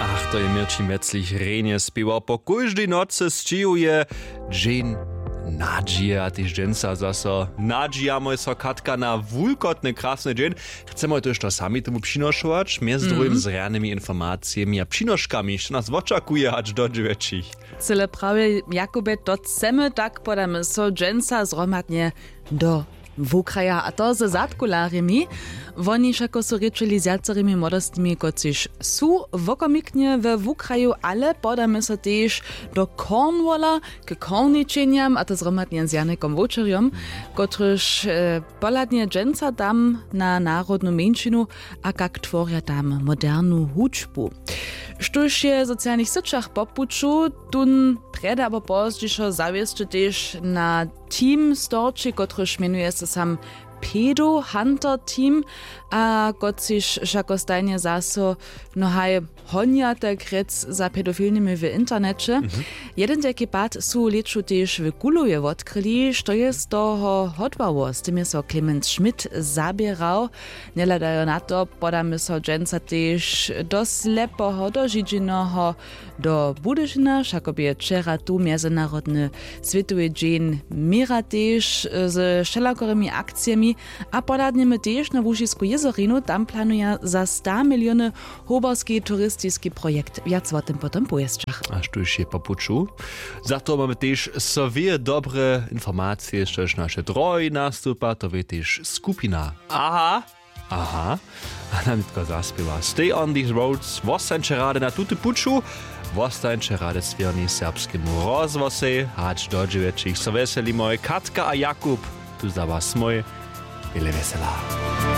Ach, to je Mirčin Metzlich rejnie spiewa. Po každej nocy sčijuje dżin Nadžija, tyž dženca zaso. Nadžijamo so Katka na wulkotny, krasny dżin. Chcemy też to sami temu przynoszować, między drugim z realnymi informacjami a przynoszkami, co nas oczekuje aż do 9. Cyle prawie Jakubie, to chcemy tak podamy so dżęca zromadnie do wukraja, a to ze zadkularimi. Woni všako su rečeli z jacerimi młodostmi, kociž su wokomiknie we wukraju, ale podamy so też do Cornwalla k korničenjam, a to zromadnie z Janekom Vočerjom, kotryž poladnie dżęca tam na narodnu menšinu, a kak tworja tam modernu hučbu. Štuž je w socjalnych sieciach popuczu, tun preda abo pozdźiszo zawieszczy też na team storczy, kotryż mienuje się sam Pedo Hunter Team, a kociž šako stajnie zaso nohaj honjate krec za pedofilnymi w internecie. Jeden taki pad su leczu też w Kuluje odkryli, što je z toho hodbało. Z tym je so Clemens Schmidt zabierał. Neladajo na to podamy so dżęca też do slepoho, do židzinoho, do Budyžina, šako bie wczera tu międzynarodny światowy dzień mira też z wszelakorymi akcjami, a podadniemy też na Łužisku jezorinu, tam planuje za 100 miliony hoborski turystyczny projekt. Wiac o tym potem pojeszczach. A štuž je popuču. Za to mamy też sobie dobre informacje, štož naše droji nastupa, to je też skupina. Aha. A nam tylko zaspiewa. Stay on these roads, wostańcze rady na tuty puczu, wostańcze rady swierni serbskiemu rozwosej, hacz do 9. So weseli moje Katka a Jakub, tu za was moje, wiele wesela.